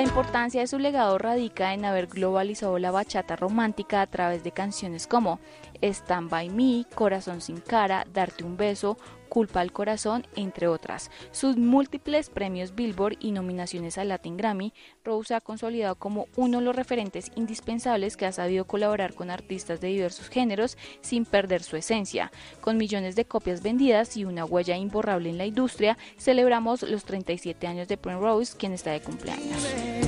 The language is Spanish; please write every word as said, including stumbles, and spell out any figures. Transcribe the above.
importancia de su legado radica en haber globalizado la bachata romántica a través de canciones como Stand By Me, Corazón Sin Cara, Darte un Beso, Culpa al Corazón, entre otras. Sus múltiples premios Billboard y nominaciones al Latin Grammy, Rose se ha consolidado como uno de los referentes indispensables que ha sabido colaborar con artistas de diversos géneros sin perder su esencia. Con millones de copias vendidas y una huella imborrable en la industria, celebramos los treinta y siete años de Primrose, quien está de cumpleaños.